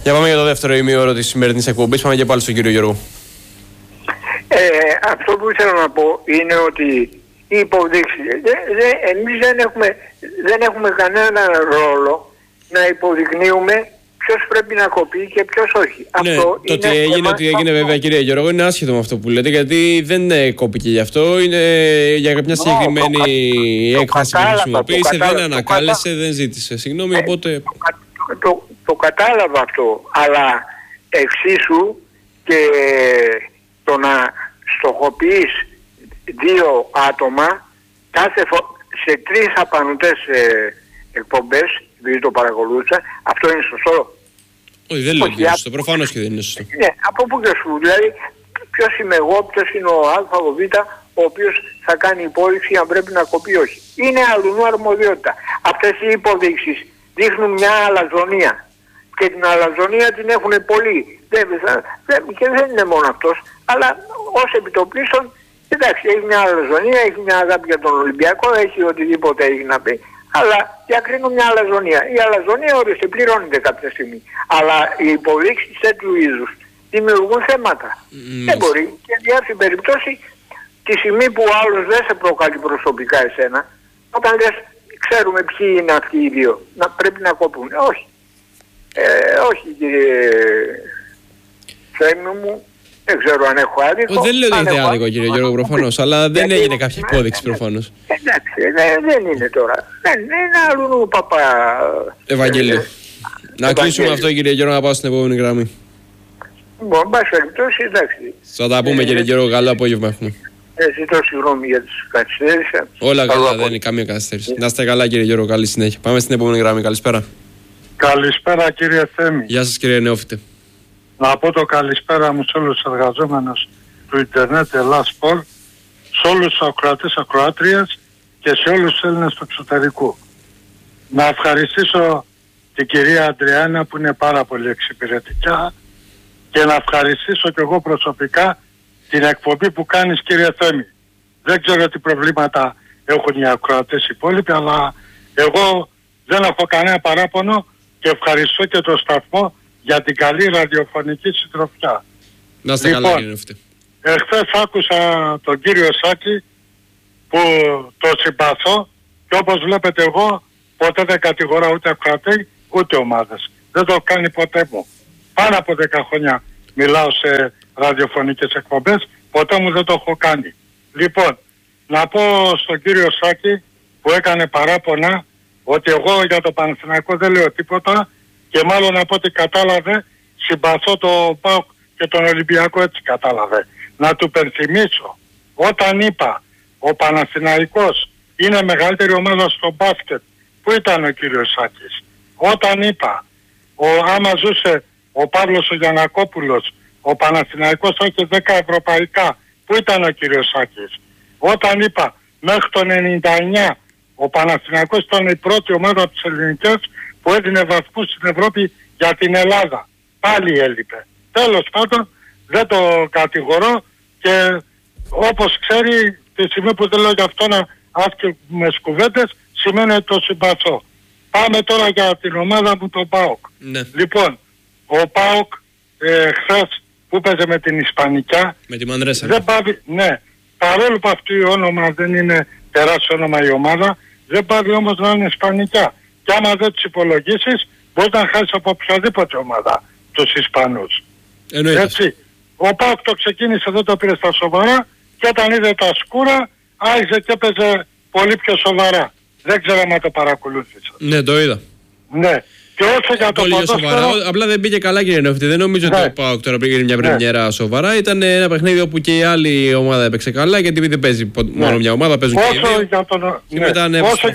Για πάμε για το δεύτερο ημίωρο της σημερινής εκπομπής. Πάμε και πάλι στον κύριο Γιώργο. Αυτό που ήθελα να πω είναι ότι οι υποδείξεις, εμείς δεν έχουμε κανένα ρόλο να υποδεικνύουμε ποιος πρέπει να κοπεί και ποιος όχι. Ναι, αυτό το ότι έγινε βέβαια, κύριε Γιώργο, είναι άσχετο με αυτό που λέτε, γιατί δεν κόπηκε γι' αυτό. Είναι για κάποια συγκεκριμένη έκφραση που χρησιμοποίησε, δεν ανακάλεσε, δεν ζήτησε συγγνώμη, οπότε... Το κατάλαβα αυτό, αλλά εξίσου και το να στοχοποιείς 2 άτομα σε 3 απανωτές εκπομπές, επειδή το παρακολούθησα, αυτό είναι σωστό? Όχι, δεν λέω ότι είναι σωστό, προφανώς και δεν είναι σωστό. Ναι, από πού και σου, δηλαδή ποιος είμαι εγώ, ποιος είναι ο Α, ο Β, ο οποίος θα κάνει υπόδειξη αν πρέπει να κοπεί όχι. Είναι αλλού αρμοδιότητα. Αυτές οι υποδείξεις δείχνουν μια αλαζονία. Και την αλαζονία την έχουν πολλοί. Και δεν είναι μόνο αυτός, αλλά ως επιτοπλίστων, εντάξει, έχει μια αλαζονία, έχει μια αγάπη για τον Ολυμπιακό, έχει οτιδήποτε έχει να πει, αλλά διακρίνουν μια αλαζονία. Η αλαζονία ορίστε πληρώνεται κάποια στιγμή. Αλλά οι υποδείξεις τέτοιου είδους δημιουργούν θέματα. Δεν μπορεί. Και εν διάφορη περιπτώσει, τη στιγμή που ο άλλος δεν σε προκαλεί προσωπικά εσένα, όταν λες ξέρουμε ποιοι είναι αυτοί οι δύο, πρέπει να κοπούν. Όχι. Όχι κύριε Θέμη μου, δεν ξέρω αν έχω άδικο. Δεν λέω ότι έχετε άδικο κύριε Γιώργο προφανώς, αλλά δεν έγινε κάποια υπόδειξη προφανώς. Εντάξει, δεν είναι τώρα. Είναι αλλού παπα... Ευαγγέλιο. Να κλείσουμε αυτό κύριε Γιώργο, να πάω στην επόμενη γραμμή. Λοιπόν, μπας περιπτώσει, εντάξει. Θα τα πούμε κύριε Γιώργο, καλό απόγευμα έχουμε. Ζητώ συγγνώμη για τις καθυστέρησεις. Όλα καλά, δεν είναι καμία καθυστέρηση. Να είστε καλά κύριε Γιώργο, καλή συνέχεια. Πάμε στην επόμενη γραμμή, καλησπέρα. Καλησπέρα κύριε Θέμη. Γεια σας κύριε Νεόφιτε. Να πω το καλησπέρα μου σε όλους τους εργαζόμενους του Ιντερνετ Ελλάς Σπορ, σε όλους τους ακροατές ακροάτριες και σε όλους τους Έλληνες του εξωτερικού. Να ευχαριστήσω την κυρία Αντριάννα που είναι πάρα πολύ εξυπηρετικά και να ευχαριστήσω και εγώ προσωπικά την εκπομπή που κάνεις κύριε Θέμη. Δεν ξέρω τι προβλήματα έχουν οι ακροατές υπόλοιποι, αλλά εγώ δεν έχω κανένα παράπονο και ευχαριστώ και το σταθμό για την καλή ραδιοφωνική συντροφιά. Να είστε καλά κύριε Νεόφιτε. Εχθές άκουσα τον κύριο Σάκη που το συμπαθώ και όπως βλέπετε εγώ ποτέ δεν κατηγορώ ούτε ακροατή ούτε ομάδες. Δεν το κάνει ποτέ μου. Πάνω από 10 χρόνια μιλάω σε ραδιοφωνικές εκπομπές, ποτέ μου δεν το έχω κάνει. Λοιπόν, να πω στον κύριο Σάκη που έκανε παράπονα ότι εγώ για το Παναθηναϊκό δεν λέω τίποτα και μάλλον από ό,τι κατάλαβε συμπαθώ το ΠΑΟΚ και τον Ολυμπιακό, έτσι κατάλαβε. Να του υπενθυμίσω, όταν είπα ο Παναθηναϊκός είναι μεγαλύτερη ομάδα στο μπάσκετ, που ήταν ο κύριος Σάκης? Όταν είπα άμα ζούσε ο Παύλος ο Γιαννακόπουλος, ο Παναθηναϊκός έχει 10 ευρωπαϊκά, που ήταν ο κύριος Σάκης? Όταν είπα μέχρι το 99 ο Παναθηναϊκός ήταν η πρώτη ομάδα από τις ελληνικές που έδινε βαθμούς στην Ευρώπη για την Ελλάδα, πάλι έλειπε. Τέλος πάντων δεν το κατηγορώ και όπως ξέρει τη στιγμή που δεν λέω για αυτό να άσκουμε κουβέντες σημαίνει ότι το συμπαθώ. Πάμε τώρα για την ομάδα μου, το ΠΑΟΚ. Ναι. Λοιπόν, ο ΠΑΟΚ χθες που παίζε με την Ισπανικιά, με τη Μανρέσα. Δεν πάβει, ναι, παρόλο που αυτό η όνομα δεν είναι τεράστιο όνομα η ομάδα, δεν πάβει όμως να είναι Ισπανικιά. Και άμα δεν τους υπολογίσεις, μπορεί να χάσει από οποιαδήποτε ομάδα τους Ισπανούς. Εννοείται. Έτσι. Ο ΠΑΟΚ το ξεκίνησε, δεν το πήρε στα σοβαρά και όταν είδε τα σκούρα, άρχισε και έπαιζε πολύ πιο σοβαρά. Δεν ξέρω αν το παρακολούθησα. Ναι, το είδα. Ναι. Και όσο για το ποδόσφαιρο... Απλά δεν πήγε καλά κύριε Νεόφιτε. Δεν νομίζω ότι ο ΠΑΟΚ τώρα πήγε μια πρεμιέρα σοβαρά. Ήταν ένα παιχνίδι όπου και η άλλη ομάδα έπαιξε καλά, γιατί δεν παίζει μόνο μια ομάδα, παίζουν και οι δύο. Και μετά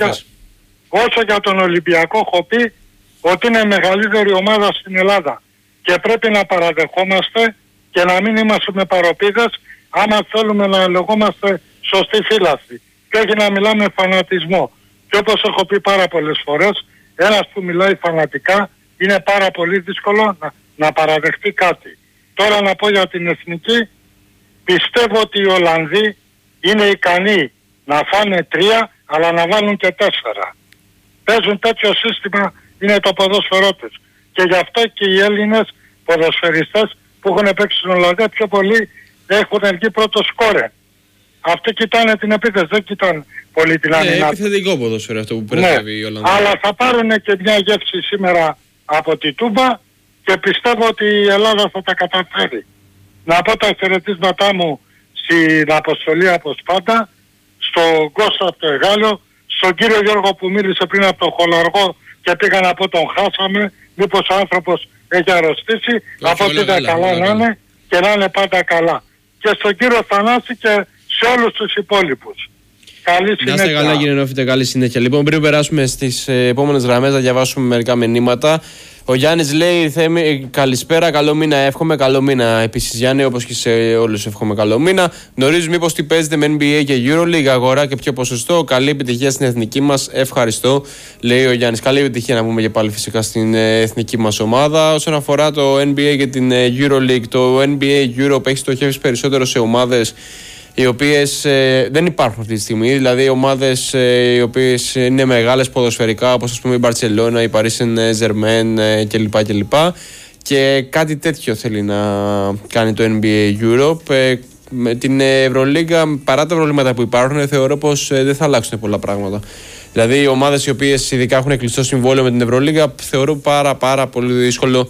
όσο για τον Ολυμπιακό έχω πει ότι είναι η μεγαλύτερη ομάδα στην Ελλάδα και πρέπει να παραδεχόμαστε και να μην είμαστε με παροπίδες άμα θέλουμε να λεγόμαστε σωστοί φύλαθλοι και όχι να μιλάμε φανατισμό. Και όπως έχω πει πάρα πολλές φορές, ένας που μιλάει φανατικά είναι πάρα πολύ δύσκολο να παραδεχτεί κάτι. Τώρα να πω για την εθνική, πιστεύω ότι οι Ολλανδοί είναι ικανοί να φάνε 3 αλλά να βάλουν και 4. Παίζουν τέτοιο σύστημα, είναι το ποδόσφαιρό τους. και γι' αυτό και οι Έλληνες ποδοσφαιριστές που έχουν παίξει στην Ολλανδία πιο πολύ έχουν βγει πρώτο σκόρε. Αυτοί κοιτάνε την επίθεση, δεν κοιτάνε πολύ την άμυνα. Είναι επιθετικό ποδόσφαιρο αυτό που πρεσβεύει η Ολλανδία. Αλλά θα πάρουν και μια γεύση σήμερα από τη Τούμπα και πιστεύω ότι η Ελλάδα θα τα καταφέρει. Να πω τα χαιρετίσματά μου στην αποστολή όπως πάντα, στον Κώστα από το Εγάλιο, στον κύριο Γιώργο που μίλησε πριν από τον Χολαργό και πήγα να πω τον χάσαμε, μήπως ο άνθρωπος έχει αρρωστήσει, από ό,τι τα καλά να είναι και να είναι πάντα καλά. Και στον κύριο Θανάση και σε όλους τους υπόλοιπους. Καλή συνέχεια. Να είστε καλά κύριε Νόφιτε, καλή συνέχεια. Λοιπόν, πριν περάσουμε στις επόμενες γραμμές να διαβάσουμε μερικά μηνύματα. Ο Γιάννης λέει καλησπέρα, καλό μήνα εύχομαι, καλό μήνα επίσης Γιάννη, όπως και σε όλους εύχομαι καλό μήνα. Γνωρίζεις μήπως τι παίζετε με NBA και EuroLeague, αγορά και ποιο ποσοστό? Καλή επιτυχία στην εθνική μας, ευχαριστώ, λέει ο Γιάννης. Καλή επιτυχία να πούμε και πάλι φυσικά στην εθνική μας ομάδα. Όσον αφορά το NBA και την EuroLeague, το NBA Europe έχει στοχεύσει περισσότερο σε ομάδες οι οποίες δεν υπάρχουν αυτή τη στιγμή, δηλαδή ομάδες οι οποίες είναι μεγάλες ποδοσφαιρικά, όπως ας πούμε η Μπαρτσελώνα, η Paris Saint-Germain κλπ. Και κάτι τέτοιο θέλει να κάνει το NBA Europe. Με την Ευρωλίγκα, παρά τα προβλήματα που υπάρχουν, θεωρώ πως δεν θα αλλάξουν πολλά πράγματα. Δηλαδή οι ομάδες οι οποίες ειδικά έχουν κλειστό συμβόλαιο με την Ευρωλίγκα, θεωρώ πάρα πολύ δύσκολο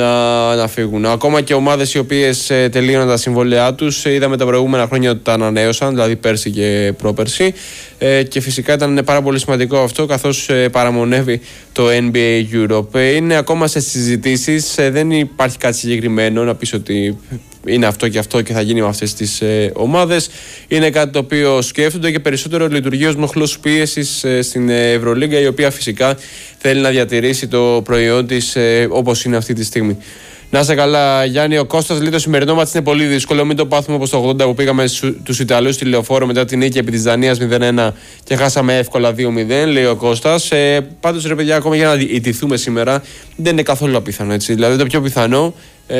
να φύγουν. Ακόμα και ομάδες οι οποίες τελείωναν τα συμβόλαιά τους, είδαμε τα προηγούμενα χρόνια ότι τα ανανέωσαν, δηλαδή πέρσι και πρόπερσι, και φυσικά ήταν πάρα πολύ σημαντικό αυτό, καθώς παραμονεύει το NBA Europe. Είναι ακόμα σε συζητήσεις, δεν υπάρχει κάτι συγκεκριμένο να πεις ότι είναι αυτό και αυτό και θα γίνει με αυτές τις ομάδες. Είναι κάτι το οποίο σκέφτονται και περισσότερο λειτουργεί ως μοχλός πίεσης στην Ευρωλίγκα, η οποία φυσικά θέλει να διατηρήσει το προϊόν της όπως είναι αυτή τη στιγμή. Να είστε καλά, Γιάννη. Ο Κώστας λέει το σημερινό μάτς είναι πολύ δύσκολο. Μην το πάθουμε όπως το 80 που πήγαμε τους Ιταλούς στη Λεωφόρο μετά την νίκη επί της Δανίας 0-1 και χάσαμε εύκολα 2-0, λέει ο Κώστας. Πάντως ρε παιδιά, ακόμα για να ιτηθούμε σήμερα δεν είναι καθόλου απίθανο, έτσι. Δηλαδή το πιο πιθανό,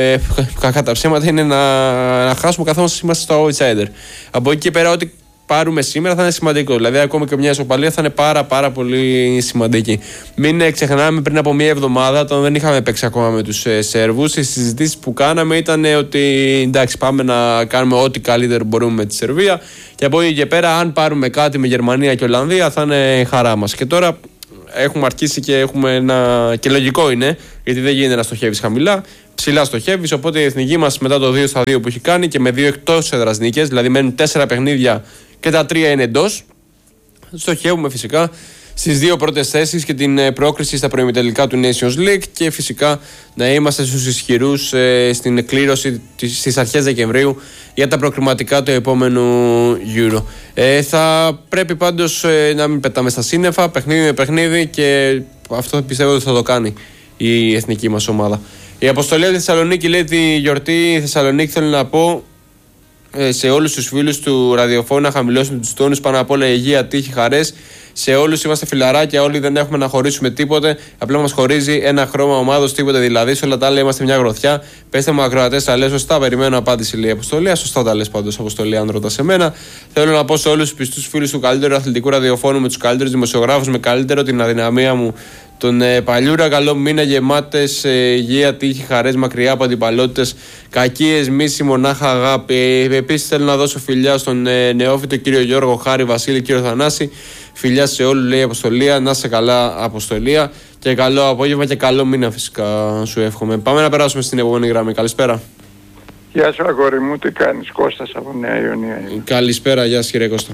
κακά τα ψέματα, είναι να χάσουμε καθώς είμαστε στο outsider. Από εκεί και πέρα, ό,τι πάρουμε σήμερα θα είναι σημαντικό. Δηλαδή, ακόμα και μια ισοπαλία θα είναι πάρα πολύ σημαντική. Μην ξεχνάμε, πριν από μια εβδομάδα, όταν δεν είχαμε παίξει ακόμα με τους Σέρβους, οι συζητήσεις που κάναμε ήταν ότι εντάξει, πάμε να κάνουμε ό,τι καλύτερο μπορούμε με τη Σερβία. Και από εκεί και πέρα, αν πάρουμε κάτι με Γερμανία και Ολλανδία, θα είναι χαρά μας. Και τώρα έχουμε αρχίσει και έχουμε ένα. Και λογικό είναι, γιατί δεν γίνεται να στοχεύεις χαμηλά. Ψηλά στοχεύεις, οπότε η εθνική μας μετά το 2-2 που έχει κάνει και με 2 εκτός έδρας νίκες, δηλαδή μένουν 4 παιχνίδια και τα 3 είναι εντός. Στοχεύουμε φυσικά στις 2 πρώτες θέσεις και την πρόκριση στα προημιτελικά του Nations League και φυσικά να είμαστε στους ισχυρούς στην εκκλήρωση στις αρχές Δεκεμβρίου για τα προκριματικά του επόμενου Euro. Θα πρέπει πάντως να μην πετάμε στα σύννεφα, παιχνίδι με παιχνίδι, και αυτό πιστεύω ότι θα το κάνει η εθνική μας ομάδα. Η αποστολή από τη Θεσσαλονίκη λέει τη γιορτή Θεσσαλονίκη, θέλω να πω σε όλους τους φίλους του ραδιοφώνου να χαμηλώσουν τους τόνους, πάνω απ' όλα υγεία, τύχη, χαρές. Σε όλους είμαστε φιλαράκια, όλοι δεν έχουμε να χωρίσουμε τίποτε. Απλά μας χωρίζει ένα χρώμα ομάδος, τίποτε δηλαδή. Σε όλα τα άλλα είμαστε μια γροθιά. Πέστε μου, ακροατές, τα λες σωστά? Περιμένω απάντηση, λέει η αποστολή. Σωστά τα λες πάντως, αποστολή, αν ρωτάς εμένα. Θέλω να πω σε όλους τους πιστούς φίλους του καλύτερου αθλητικού ραδιοφώνου, με τους καλύτερους δημοσιογράφους, με καλύτερο την αδυναμία μου, τον Παλιούρα. Καλό μήνα, γεμάτες υγεία, τύχη, χαρές, μακριά από αντιπαλότητες, κακίες, μίση, μονάχα αγάπη. Επίσης θέλω να δώσω φιλιά στον νεόφυτο κύριο Γιώργο, Χάρη, Βασίλη, κύριο Θανάση. Φιλιά σε όλους, λέει η αποστολία. Να είσαι καλά, αποστολία. Και καλό απόγευμα και καλό μήνα φυσικά σου εύχομαι. Πάμε να περάσουμε στην επόμενη γραμμή. Καλησπέρα. Γεια σου αγόρι μου, τι κάνεις? Κώστας από Νέα Ιωνία. Καλησπέρα, γεια σας κύριε Κώστα.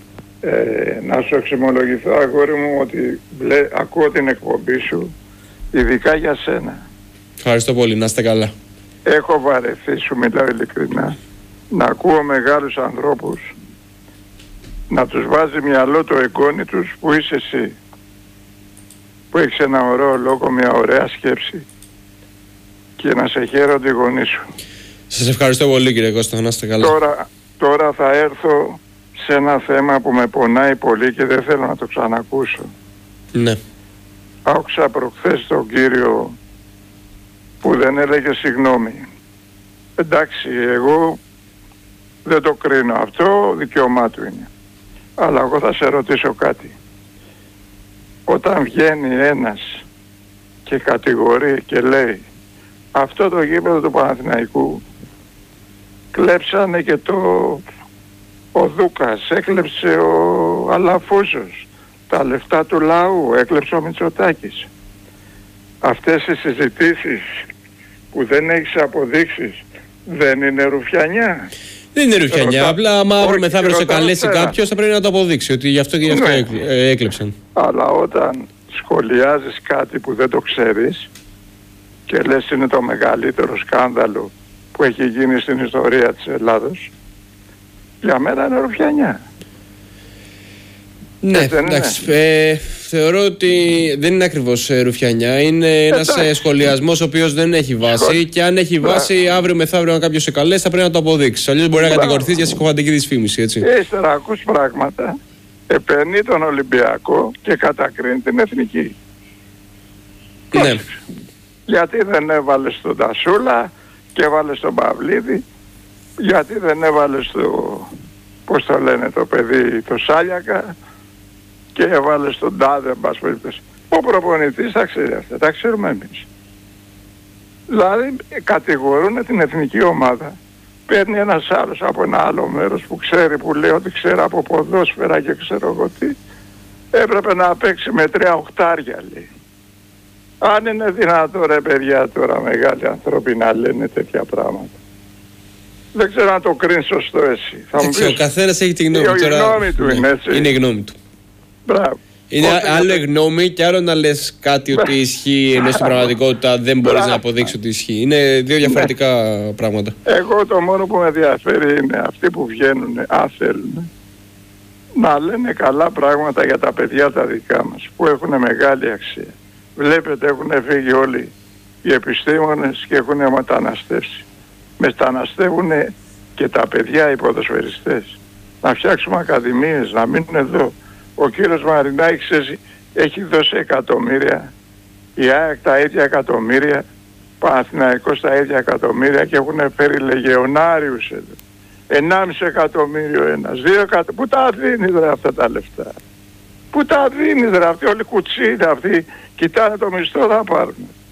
Να σου εξομολογηθώ αγόρι μου ότι ακούω την εκπομπή σου, ειδικά για σένα. Ευχαριστώ πολύ, να είστε καλά. Έχω βαρεθεί, σου μιλάω ειλικρινά, να ακούω μεγάλους ανθρώπους να τους βάζει μυαλό το εγγόνι τους που είσαι εσύ, που έχεις ένα ωραίο λόγο, μια ωραία σκέψη, και να σε χαίρονται οι γονείς σου. Σας ευχαριστώ πολύ κύριε Κώστα, να είστε καλά. Τώρα θα έρθω σε ένα θέμα που με πονάει πολύ και δεν θέλω να το ξανακούσω. Ναι. Άκουσα προχθές τον κύριο που δεν έλεγε συγγνώμη. Εντάξει, εγώ δεν το κρίνω αυτό, δικαίωμά του είναι. Αλλά εγώ θα σε ρωτήσω κάτι. Όταν βγαίνει ένας και κατηγορεί και λέει αυτό το γήπεδο του Παναθηναϊκού κλέψανε και ο Δούκας, έκλεψε ο Αλαφούζος, τα λεφτά του λαού, έκλεψε ο Μητσοτάκης. Αυτές οι συζητήσεις που δεν έχεις αποδείξεις δεν είναι ρουφιανιά? Δεν είναι ρουφιανιά, απλά άμα αύριο μεθαύριο σε καλέσει κάποιος θα πρέπει να το αποδείξει ότι γι' αυτό και γι' αυτό έκλεψαν. Αλλά όταν σχολιάζεις κάτι που δεν το ξέρεις και λες είναι το μεγαλύτερο σκάνδαλο που έχει γίνει στην ιστορία της Ελλάδος, για μένα είναι ρουφιανιά. Ναι, εντάξει. Θεωρώ ότι δεν είναι ακριβώς ρουφιανιά. Είναι ένας σχολιασμός ο οποίος δεν έχει βάση. Και αν έχει βάση, αύριο μεθαύριο, αν κάποιος σε καλέσει, θα πρέπει να το αποδείξει. Αλλιώς μπορεί να κατηγορηθείς για συκοφαντική δυσφήμιση. Έτσι. Ύστερα ακούς πράγματα, επενεί τον Ολυμπιακό και κατακρίνει την εθνική. Ναι. Γιατί δεν έβαλες τον Τασούλα και έβαλες τον Παυλίδη? Γιατί δεν έβαλες πώς το λένε το παιδί, το Σάλιακα, και έβαλες τον Τάδε, εν πάση περιπτώσει? Ο προπονητής τα ξέρει αυτά, τα ξέρουμε εμείς. Δηλαδή κατηγορούν την εθνική ομάδα. Παίρνει ένας άλλος από ένα άλλο μέρος που ξέρει, που λέει ότι ξέρει από ποδόσφαιρα και ξέρω εγώ τι, έπρεπε να παίξει με 3 οχτάρια, λέει. Αν είναι δυνατό, ρε παιδιά, τώρα μεγάλοι άνθρωποι να λένε τέτοια πράγματα. Δεν ξέρω αν το κρίνεις σωστό εσύ. Θα μου πεις, ο καθένας έχει τη γνώμη του. Η γνώμη του είναι έτσι. Είναι η γνώμη του. Μπράβο. Είναι άλλο η γνώμη και άλλο να λες κάτι ότι ισχύει, ενώ στην πραγματικότητα δεν μπορείς να αποδείξεις ότι ισχύει. Είναι δύο διαφορετικά πράγματα. Εγώ το μόνο που με ενδιαφέρει είναι αυτοί που βγαίνουν, αν θέλουν, να λένε καλά πράγματα για τα παιδιά τα δικά μας, που έχουν μεγάλη αξία. Βλέπετε, έχουν φύγει όλοι οι επιστήμονες και έχουν μεταναστεύσει. Μεταναστεύουν και τα παιδιά οι ποδοσφαιριστές. Να φτιάξουμε ακαδημίες, να μείνουν εδώ. Ο κύριος Μαρινάκης έχει δώσει εκατομμύρια, η ΑΕΚ τα ίδια εκατομμύρια, Παναθηναϊκός τα ίδια εκατομμύρια και έχουν φέρει λεγεωνάριους εδώ. 1,5 εκατομμύριο ένας, 2 εκατομμύρια. Πού τα δίνεις ρε αυτά τα λεφτά? Πού τα δίνεις ρε? Αυτοί όλοι κουτσίδα, αυτοί κοιτάνε το μισθό θα πάρουν.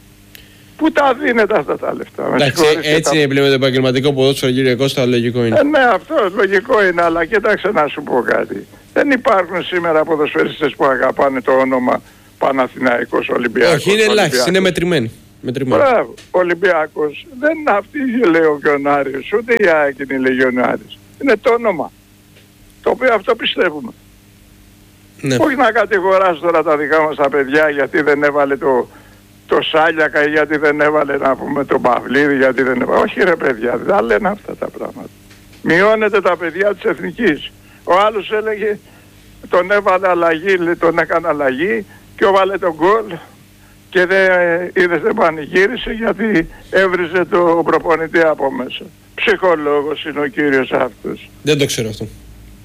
Πού τα δίνετε αυτά τα λεφτά? Εντάξει, έτσι είναι πλέον το επαγγελματικό ποδόσφαιρο, κύριε Κώστα, λογικό είναι. Ναι, αυτό λογικό είναι, αλλά κοίταξε να σου πω κάτι. Δεν υπάρχουν σήμερα ποδοσφαιριστές που αγαπάνε το όνομα Παναθηναϊκός, Ολυμπιακός. Όχι, είναι ελάχιστοι, είναι μετρημένοι. Μπράβο, Ολυμπιακός. Δεν είναι αυτή η λεγεωνάριος, ούτε η ΑΕΚ είναι λεγεωνάριος. Είναι το όνομα, το οποίο αυτό πιστεύουμε. Ναι. Όχι να κατηγοράς τώρα τα δικά μας τα παιδιά γιατί δεν έβαλε το Σάλιακα ή γιατί δεν έβαλε, να πούμε, τον Παυλίδη, γιατί δεν έβαλε. Όχι ρε παιδιά, δεν λένε αυτά τα πράγματα. Μειώνεται τα παιδιά της εθνικής. Ο άλλος έλεγε τον έβαλε αλλαγή, τον έκανε αλλαγή και έβαλε τον γκολ και δεν πανηγύρισε γιατί έβριζε το προπονητή από μέσα. Ψυχολόγος είναι ο κύριος αυτός. Δεν το ξέρω αυτό.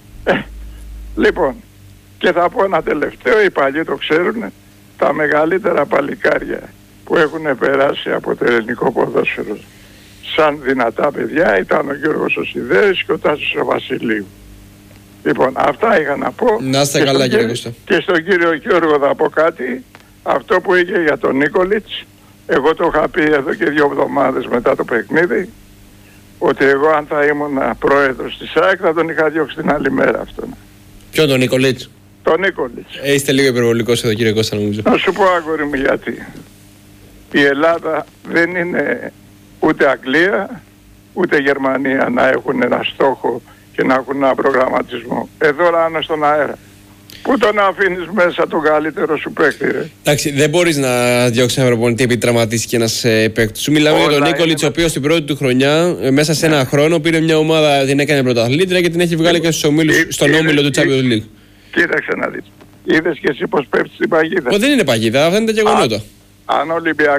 Λοιπόν, και θα πω ένα τελευταίο, οι παλιοί το ξέρουν, τα μεγαλύτερα παλικάρια που έχουν περάσει από το ελληνικό ποδόσφαιρο σαν δυνατά παιδιά ήταν ο Γιώργος ο Σιδέρης και ο Τάσος ο Βασιλείου. Λοιπόν, αυτά είχα να πω. Να είστε καλά, κύριε Κώστα. Και στον κύριο Γιώργο θα πω κάτι. Αυτό που είχε για τον Νίκολιτς, εγώ το είχα πει εδώ και 2 εβδομάδες μετά το παιχνίδι, ότι εγώ αν θα ήμουν πρόεδρος της ΑΕΚ θα τον είχα διώξει την άλλη μέρα αυτόν. Ποιο τον Νίκολιτς? Τον Νίκολιτς. Είστε λίγο υπερβολικός εδώ, κύριε Κώστα, νομίζω. Να σου πω, αγόρι μου, γιατί. Η Ελλάδα δεν είναι ούτε Αγγλία, ούτε Γερμανία να έχουν ένα στόχο και να έχουν ένα προγραμματισμό. Εδώ ράνω στον αέρα. Πού τον αφήνεις μέσα τον καλύτερο σου παίκτη, ρε? Εντάξει, δεν μπορείς να διώξεις έναν προπονητή επειδή τραυματίστηκε ένας παίκτης. Σου μιλάμε για τον Νίκολιτς, ο οποίος στην πρώτη του χρονιά, μέσα σε ένα χρόνο, πήρε μια ομάδα, την έκανε πρωταθλήτρια και την έχει βγάλει και στον όμιλο του Champions League. Κοίταξε να δεις. Είδες και εσύ πως πέφτει στην παγίδα. Δεν είναι παγίδα, αυτά είναι τα γεγονότα. Αν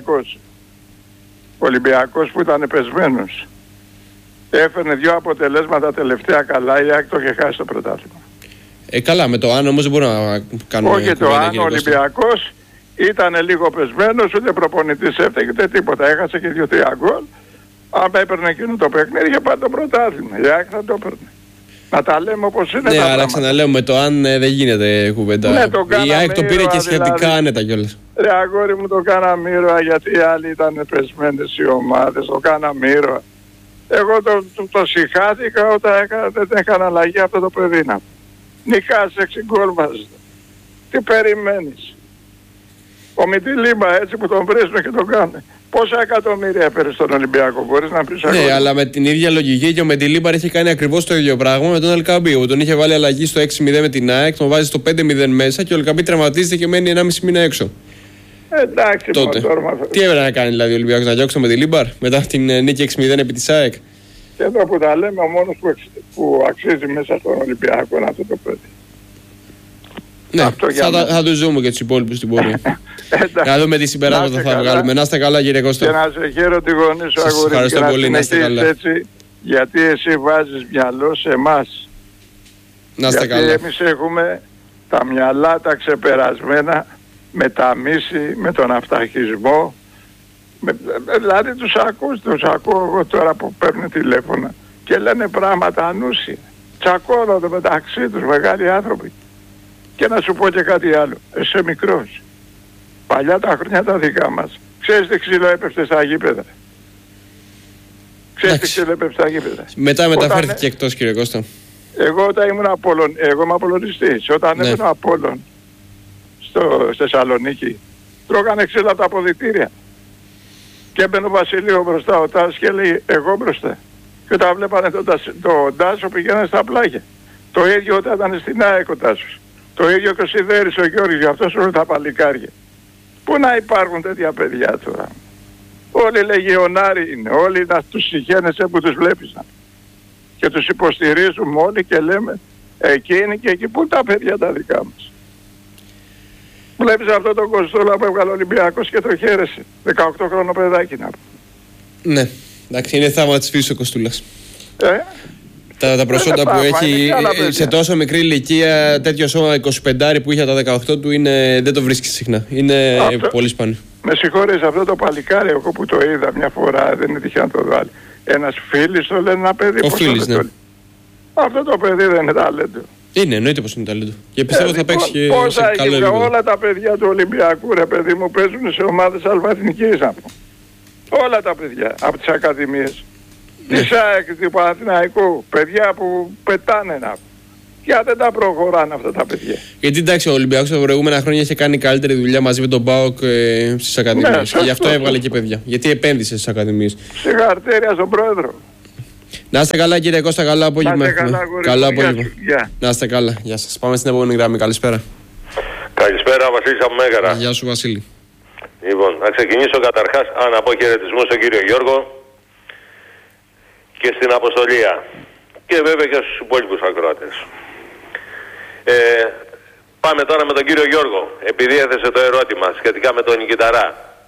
Ολυμπιακός που ήταν πεσμένος, έφερνε 2 αποτελέσματα τελευταία καλά, η ΑΕΚ το είχε χάσει το πρωτάθλημα. Καλά, με το αν όμως δεν μπορούμε να κάνουμε. Όχι το αν, ο Ολυμπιακός ήταν λίγο πεσμένος, ούτε προπονητής έφταιγε ούτε τίποτα. Έχασε και 2-3 γκολ. Αν έπαιρνε εκείνο το παιχνίδι, είχε πάρει το πρωτάθλημα. Η ΑΕΚ θα το έπαιρνε. Να τα λέμε όπως είναι. Ναι, τα αλλά ξαναλέω με το αν δεν γίνεται κουβέντα. Ναι, το η ΑΕΚ το πήρε ήρωα, και σχετικά δηλαδή. άνετα κιόλας. Ρε αγόρι μου, το κάναμε ήρωα γιατί οι άλλοι ήταν πεσμένες οι ομάδες. Το κάναμε ήρωα. Εγώ το συχάθηκα όταν δεν έκανα αλλαγή αυτό το παιδί να. Νικάς 6 γκολ βάζετε. Τι περιμένεις? Ο Μητυλίμπα έτσι που τον βρίσκουν και τον κάνουν. Πόσα εκατομμύρια έφερε στον Ολυμπιακό, μπορείς να πεις? Ναι, αλλά με την ίδια λογική και ο Μεντιλίμπαρ είχε κάνει ακριβώς το ίδιο πράγμα με τον Ελκαμπή. Τον είχε βάλει αλλαγή στο 6-0 με την ΑΕΚ, τον βάζει στο 5-0 μέσα και ο Ελκαμπή τραυματίζεται και μένει 1,5 μήνα έξω. Εντάξει, τότε. Τι έπρεπε να κάνει δηλαδή ο Ολυμπιακός, να διώξει τον Μεντιλίμπαρ μετά την νίκη 6-0 επί της ΑΕΚ? Και εδώ που τα λέμε, ο μόνος που αξίζει μέσα στον Ολυμπιακό είναι αυτό το παιδί. Ναι, θα το ζούμε και τους υπόλοιπους στην πορεία. Να δούμε τι συμπεράσματα θα βγάλουμε. Να είστε καλά, κύριε Κώστα. Και να σε χαίρω τη γονή σου, αγόρι. Ευχαριστώ πολύ, να είστε καλά. Έτσι, γιατί εσύ βάζεις μυαλό σε εμάς. Να είστε καλά. Γιατί εμείς έχουμε τα μυαλά τα ξεπερασμένα με τα μίση, με τον αυταρχισμό. Δηλαδή τους ακούω εγώ τώρα που παίρνουν τηλέφωνα και λένε πράγματα ανούσια. Τσακώνονται μεταξύ τους μεγάλοι άνθρωποι. Και να σου πω και κάτι άλλο. Είσαι μικρός. Παλιά τα χρόνια τα δικά μας. Ξέρεις τι ξύλο έπεφτε στα γήπεδα? Ξέρεις τι ξύλο έπεφτε στα γήπεδα? Μετά μεταφέρθηκε εκτός, κύριε Κώστα. Εγώ όταν ήμουν εγώ είμαι Απολλωνιστής. Όταν ήμουν Απόλλων στη Θεσσαλονίκη, τρώγανε ξύλο από τα αποδυτήρια. Και έμπαινε ο Βασιλείο μπροστά, ο Τάσος, και λέει εγώ μπροστά. Και όταν βλέπανε τον Τάσο πηγαίνανε στα πλάγια. Το ίδιο όταν ήταν στην ΑΕΚ ο Τάσος. Το ίδιο και ο Σιδέρης ο Γιώργης, γι' αυτό όλα τα παλικάρια. Πού να υπάρχουν τέτοια παιδιά τώρα? Όλοι λεγεωνάροι είναι, όλοι να τους συγχαίνεσαι που τους βλέπεις. Και τους υποστηρίζουμε όλοι και λέμε εκεί είναι και εκεί. Πού τα παιδιά τα δικά μας? Βλέπεις αυτό τον Κοστόλα που έβγαλε ο Ολυμπιακός και το χαίρεσε. 18 χρόνο παιδάκι να πω. Ναι, εντάξει, είναι θαύμα της φύσης ο Κοστούλας. Τα προσόντα που έχει σε τόσο μικρή ηλικία, τέτοιο σώμα 25 που είχε τα 18 του, δεν το βρίσκει συχνά. Είναι πολύ σπάνιο. Με συγχωρείς, αυτό το παλικάρι εγώ που το είδα μια φορά, δεν είναι τυχαία να το βάλει. Ένας φίλης το λένε ένα παιδί. Ο φίλης, ναι. Αυτό το παιδί δεν είναι ταλέντο. Είναι, εννοείται πως είναι ταλέντο. Και πιστεύω θα παίξει και σε καλό επίπεδο. Όλα τα παιδιά του Ολυμπιακού, ρε παιδί μου, παίζουν σε ομάδες αλφαθηνικής, να πω. Όλα τα παιδιά από τις ακαδημίες. Της ΑΕΚ, του Παναθηναϊκού, παιδιά που πετάνε να πω. Γιατί δεν τα προχωράνε αυτά τα παιδιά? Γιατί εντάξει, ο Ολυμπιακός τα προηγούμενα χρόνια είχε κάνει καλύτερη δουλειά μαζί με τον ΠΑΟΚ στις ακαδημίες. Και γι' αυτό έβγαλε και παιδιά. Γιατί επένδυσε στις ακαδημίες. Συγχαρητήρια στον πρόεδρο. Να είστε καλά, κύριε Κώστα, καλό απόγευμα. Καλό απόγευμα. Να είστε καλά. Γεια σας. Πάμε στην επόμενη γραμμή. Καλησπέρα. Καλησπέρα, Βασίλης από Μέγαρα. Γεια σου, Βασίλη. Λοιπόν, να ξεκινήσω καταρχάς να πω χαιρετισμό στον κύριο Γιώργο και στην Αποστολία και βέβαια και στους υπόλοιπους ακροατές. Πάμε τώρα με τον κύριο Γιώργο, επειδή έθεσε το ερώτημα σχετικά με τον Νικηταρά.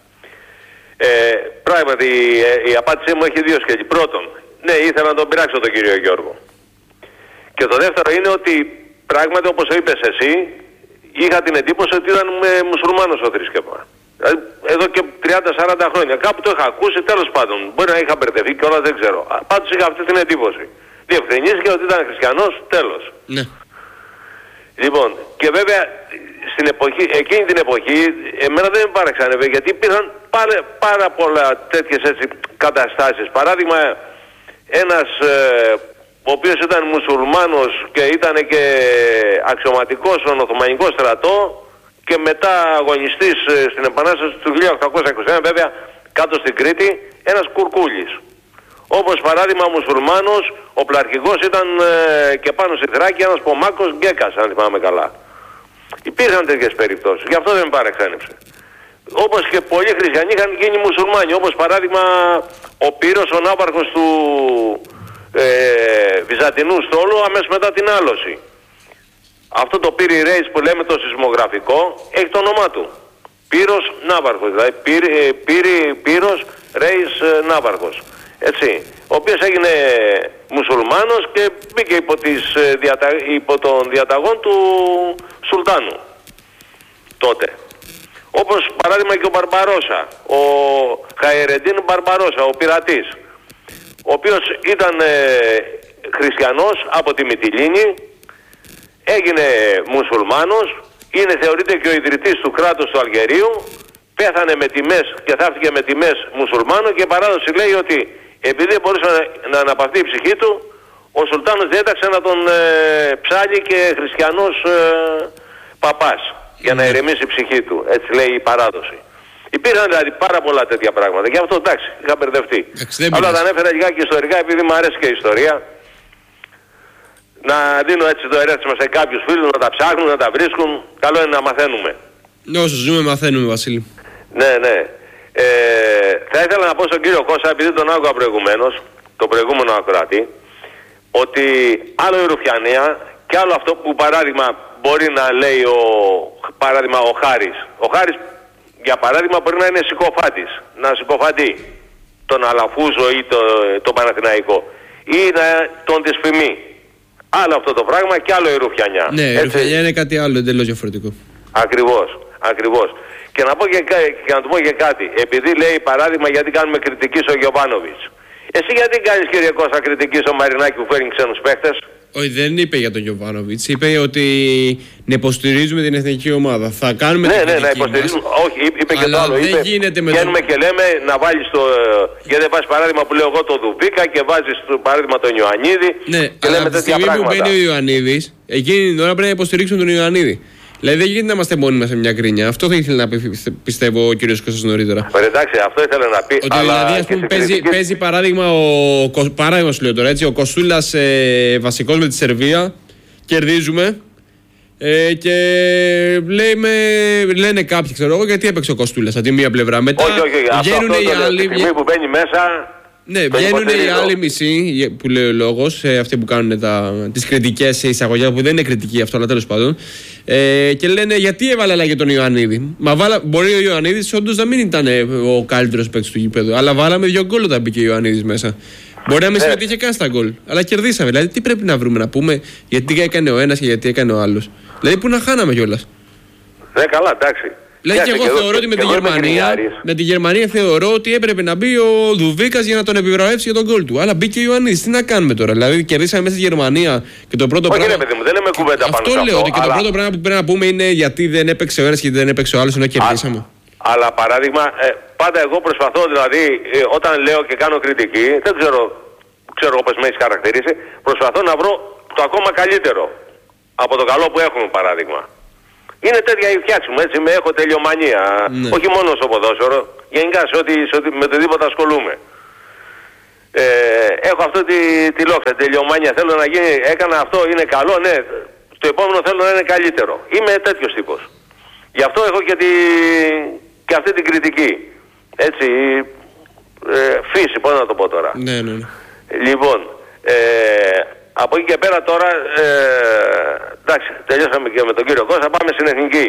Πράγματι η απάντησή μου έχει δύο σκέλη. Πρώτον, ναι, ήθελα να τον πειράξω τον κύριο Γιώργο. Και το δεύτερο είναι ότι πράγματι, όπως το είπες εσύ, είχα την εντύπωση ότι ήταν μουσουλμάνος ο θρησκεύμα. Εδώ και 30-40 χρόνια. Κάπου το είχα ακούσει, τέλος πάντων. Μπορεί να είχα μπερδευτεί και όλα, δεν ξέρω. Πάντως είχα αυτή την εντύπωση. Διευκρινίστηκε ότι ήταν χριστιανός, τέλος. Ναι. Λοιπόν, και βέβαια εκείνη την εποχή εμένα δεν με παραξένευε, βέβαια, γιατί υπήρχαν πάρα πολλά τέτοιες έτσι καταστάσεις. Παράδειγμα, ένας ο οποίος ήταν μουσουλμάνος και ήταν και αξιωματικός στον Οθωμανικό στρατό και μετά αγωνιστής στην Επανάσταση του 1821, βέβαια κάτω στην Κρήτη, ένας Κουρκούλης. Όπως παράδειγμα μουσουλμάνος, ο πλαρχηγός ήταν και πάνω στη Θράκη ένας Πομάκος Γκέκας, αν θυμάμαι καλά. Υπήρχαν τέτοιες περιπτώσεις, γι' αυτό δεν με παρεξένεψε. Όπως και πολλοί χριστιανοί είχαν γίνει μουσουλμάνοι, όπως παράδειγμα ο Πύρος, ο ναύαρχος του Βυζαντινού στόλου αμέσως μετά την άλωση. Αυτό το Πύρη Ρέις που λέμε το σεισμογραφικό έχει το όνομά του. Πύρος Ναύαρχος, δηλαδή Πύρος Ρέις Ναύαρχος. Έτσι, ο οποίος έγινε μουσουλμάνος και μπήκε υπό των διαταγών του Σουλτάνου τότε. Όπως παράδειγμα και ο Μπαρμπαρόσα, ο Χαϊρεντίν Μπαρμπαρόσα, ο πειρατής, ο οποίος ήταν χριστιανός από τη Μυτιλήνη, έγινε μουσουλμάνος, θεωρείται και ο ιδρυτής του κράτους του Αλγερίου, πέθανε με τιμές και θαύτηκε με τιμές μουσουλμάνων και η παράδοση λέει ότι επειδή δεν μπορούσε να αναπαυθεί η ψυχή του, ο Σουλτάνος διέταξε να τον ψάλει και χριστιανός παπάς για να ηρεμήσει η ψυχή του. Έτσι λέει η παράδοση. Υπήρχαν δηλαδή πάρα πολλά τέτοια πράγματα. Γι' αυτό εντάξει, είχα μπερδευτεί. Αλλά τα ανέφερα λιγάκι ιστορικά επειδή μου αρέσει και η ιστορία. Να δίνω έτσι το ερέθισμα σε κάποιους φίλους να τα ψάχνουν, να τα βρίσκουν. Καλό είναι να μαθαίνουμε. Όσο ζούμε μαθαίνουμε, Βασίλη. Ναι, ναι. Θα ήθελα να πω στον κύριο Κώστα, επειδή τον άκουγα προηγουμένως, τον προηγούμενο ακροατή, ότι άλλο η Ρουφιανία και άλλο αυτό που παράδειγμα μπορεί να λέει ο Χάρης. Ο Χάρης για παράδειγμα μπορεί να είναι συκοφάτης, να συκοφαντεί τον Αλαφούζο ή τον Παναθηναϊκό ή τον Δυσφημί. Άλλο αυτό το πράγμα και άλλο η Ρουφιανιά. Ναι, η Ρουφιανιά είναι κάτι άλλο εντελώς διαφορετικό. Ακριβώς, ακριβώς. Και να του πω και κάτι, επειδή λέει παράδειγμα γιατί κάνουμε κριτική στο Γιοβάνοβιτς. Εσύ γιατί κάνεις κύριε Κώστα κριτική στο Μαρινάκη που φέρνει ξένους παίχτες? Όχι, δεν είπε για τον Γιοβάνοβιτς. Είπε ότι να υποστηρίζουμε την εθνική ομάδα. Θα κάνουμε την να υποστηρίζουμε. Όχι, είπε και το άλλο. Δεν γίνεται με βγαίνουμε και λέμε να βάλεις το. Γιατί δεν βάζεις παράδειγμα που λέω εγώ το Δουβίκα και βάζεις το παράδειγμα τον Ιωαννίδη. Ναι, και λέμε από τη στιγμή που μπαίνει ο Ιωαννίδης, εκείνη την ώρα πρέπει να υποστηρίξουμε τον Ιωαννίδη. Δηλαδή δεν γίνεται να είμαστε μόνοι μας σε μια γκρίνια. Αυτό θα ήθελε να πει, πιστεύω, ο κύριος Κώστας νωρίτερα. Εντάξει, αυτό ήθελε να πει. Ότι δηλαδή, ας πούμε, παίζει παράδειγμα, παράδειγμα σου λέω τώρα, έτσι, ο Κοστούλας βασικός με τη Σερβία, κερδίζουμε και λένε κάποιοι, ξέρω εγώ, γιατί έπαιξε ο Κοστούλας από τη μία πλευρά. Μετά βγαίνουν οι άλλοι. Τη στιγμή που μπαίνει μέσα. Ναι, βγαίνουν οι άλλοι μισοί που λέει ο λόγος, αυτοί που κάνουν τις κριτικές εισαγωγές, που δεν είναι κριτική αυτό, αλλά τέλος πάντων, και λένε γιατί έβαλε αλλά για τον Ιωαννίδη. Μπορεί ο Ιωαννίδης όντως να μην ήταν ο καλύτερος παίκτης του γήπεδου, αλλά βάλαμε 2 γκολ όταν μπήκε ο Ιωαννίδης μέσα. Μπορεί να μην συμμετείχε καν στα γκολ, αλλά κερδίσαμε. Δηλαδή, τι πρέπει να βρούμε να πούμε, γιατί έκανε ο ένας και γιατί έκανε ο άλλος. Δηλαδή, πού να χάναμε κιόλας. Ναι, καλά, εντάξει. Δηλαδή και εγώ θεωρώ ότι με τη Γερμανία θεωρώ ότι έπρεπε να μπει ο Δουβίκας για να τον επιβραβεύσει για τον γκολ του. Αλλά μπήκε ο Ιωαννίδης. Τι να κάνουμε τώρα? Δηλαδή κερδίσαμε μέσα στη Γερμανία και το πρώτο πράγμα. Όχι, παιδί μου, δεν λέμε κουβέντα πάνω σε αυτό. Λέω ότι και το πρώτο πράγμα που πρέπει να πούμε είναι γιατί δεν έπαιξε ο ένας και δεν έπαιξε ο άλλος ενώ κερδίσαμε. Αλλά παράδειγμα, πάντα εγώ προσπαθώ δηλαδή όταν λέω και κάνω κριτική, δεν ξέρω όπως με έχεις χαρακτηρίσει, προσπαθώ να βρω το ακόμα καλύτερο από το καλό που έχουμε παράδειγμα. Είναι τέτοια η φτιάξη μου, έτσι, έχω τελειομανία. Ναι. Όχι μόνο στο ποδόσφαιρο, γενικά με οτιδήποτε ασχολούμαι. Έχω αυτή τη λόξα, τελειομανία. Θέλω να γίνει, έκανα αυτό, είναι καλό, ναι. Το επόμενο θέλω να είναι καλύτερο. Είμαι τέτοιος τύπος. Γι' αυτό έχω και αυτή την κριτική. Έτσι, φύση, πώς να το πω τώρα. Ναι. Λοιπόν, από εκεί και πέρα τώρα, εντάξει, τελειώσαμε και με τον κύριο Κώστα, πάμε στην Εθνική.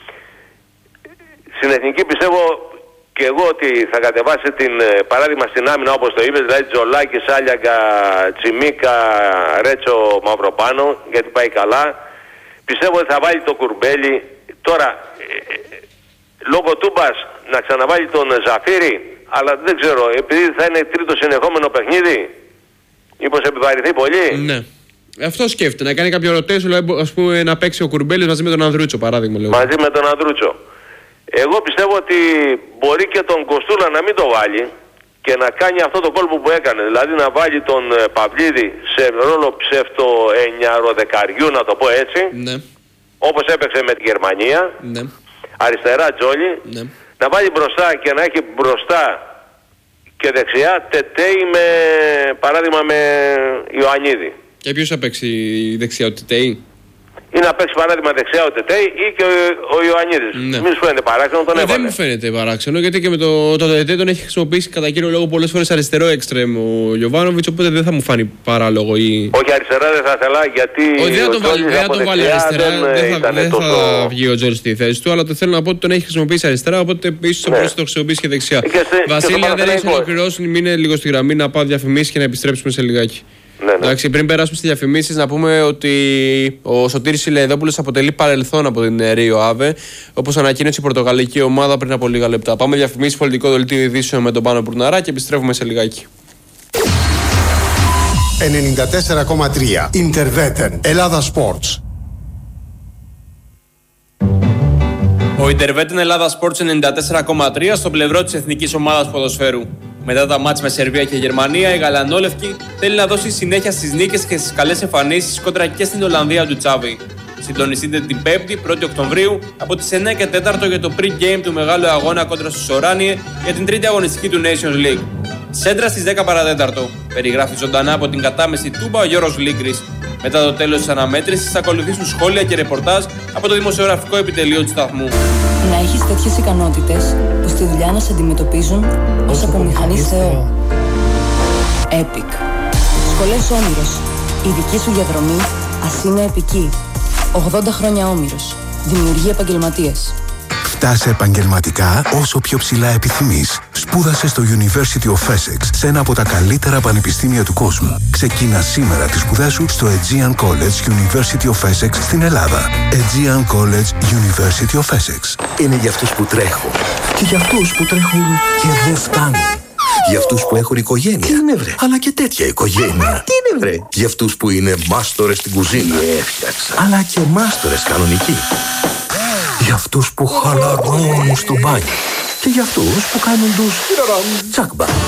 Στην Εθνική πιστεύω και εγώ ότι θα κατεβάσει την παράδειγμα στην άμυνα όπως το είπες, δηλαδή Τζολάκη, Σάλιαγκα, Τσιμίκα, Ρέτσο, Μαυροπάνο, γιατί πάει καλά. Πιστεύω ότι θα βάλει το Κουρμπέλι. Τώρα, λόγω Τούμπας να ξαναβάλει τον Ζαφίρι, αλλά δεν ξέρω, επειδή θα είναι τρίτο συνεχόμενο παιχνίδι, μήπως επιβαρυνθεί πολύ. Ναι. Αυτό σκέφτεται, να κάνει κάποιο rotation, δηλαδή, ας πούμε, να παίξει ο Κουρμπέλης μαζί με τον Ανδρούτσο, παράδειγμα. Λέω. Μαζί με τον Ανδρούτσο. Εγώ πιστεύω ότι μπορεί και τον Κοστούλα να μην το βάλει και να κάνει αυτό το κόλπο που έκανε. Δηλαδή να βάλει τον Παυλίδη σε ρόλο ψεύτο εννιαροδεκαριού, να το πω έτσι. Ναι. Όπως έπαιξε με τη Γερμανία. Ναι. Αριστερά Τζόλι. Ναι. Να βάλει μπροστά και να έχει μπροστά και δεξιά Τετέι με παράδειγμα με Ιωαννίδη. Και ποιος θα παίξει δεξιά, ο Τετέι? Ή να παίξει παράδειγμα δεξιά ο Τετέι ή και ο Ιωαννίδης. Ναι. Μην σου φαίνεται παράξενο, τον έβαλε. Δεν μου φαίνεται παράξενο, γιατί και με το Τετέι τον έχει χρησιμοποιήσει κατά κύριο λόγο πολλές φορές αριστερό έξτρεμ ο Γιοβάνοβιτς, οπότε δεν θα μου φάνει παράλογο. Όχι, αριστερά δεν θα ήθελα, γιατί. Όχι, δεν θα τον βάλει αριστερά, δεν θα βγει ο Τζόρις στη θέση του, αλλά το θέλω να πω ότι τον έχει χρησιμοποιήσει αριστερά, οπότε ίσως θα μπορούσε να το χρησιμοποιήσει και δεξιά. Βασίλη, αν δεν έχει ολοκληρώσει, μείνε λίγο στη γραμμή να πάω διαφημίσεις και να επιστρέψουμε σε λιγάκι. Ναι. Εντάξει, πριν περάσουμε στις διαφημίσεις, να πούμε ότι ο Σωτήρης Ηλεϊδόπουλος αποτελεί παρελθόν από την Ρίο Άβε, όπως ανακοίνωσε η πορτογαλική ομάδα πριν από λίγα λεπτά. Πάμε διαφημίσεις, πολιτικό δελτίο ειδήσεων με τον Πάνο Μπουρναρά και επιστρέφουμε σε λιγάκι. 94,3. Interveten. Ελλάδα Sports. Ο Interveten Ελλάδα Sports 94,3 στο πλευρό της εθνικής ομάδας ποδοσφαίρου. Μετά τα μάτς με Σερβία και Γερμανία, η Γαλανόλευκη θέλει να δώσει συνέχεια στις νίκες και στις καλές εμφανίσεις κόντρα και στην Ολλανδία του Τσάβη. Συντονιστείτε την 5η, 1η Οκτωβρίου, από τις 9 και 4 για το pre-game του μεγάλου αγώνα κόντρα στους Οράνιε για την τρίτη αγωνιστική του Nations League. Σέντρα στις 10 παρατέταρτο. Περιγράφει ζωντανά από την κατάμεση Τούμπα ο Γιώργος Λίγκρης. Μετά το τέλος της αναμέτρησης θα ακολουθήσουν σχόλια και ρεπορτάζ από το δημοσιογραφικό επιτελείο του σταθμού. Να έχεις τέτοιες ικανότητες που στη δουλειά να σε αντιμετωπίζουν ως από μηχανής Θεό. Epic. Σχολές Όμηρος. Η δική σου διαδρομή ας είναι επική. 80 χρόνια Όμηρος. Δημιουργεί επαγγελματίες. Φτάσε επαγγελματικά όσο πιο ψηλά επιθυμείς. Σπούδασε στο University of Essex, σε ένα από τα καλύτερα πανεπιστήμια του κόσμου. Ξεκίνα σήμερα τις σπουδές σου στο Aegean College University of Essex στην Ελλάδα. Aegean College University of Essex. Είναι για αυτούς που τρέχουν και για αυτούς που τρέχουν και δεν φτάνουν. Για αυτούς που έχουν οικογένεια. Τι είναι βρε? Αλλά και τέτοια οικογένεια. Τι είναι βρε? Για αυτούς που είναι μάστορες στην κουζίνα. Έφτιαξα. Αλλά και μάστορες κανονικοί. Για αυτούς που χαλαρώνουν στο μπάνιο. Και για αυτούς που κάνουν τους τσάκμπα.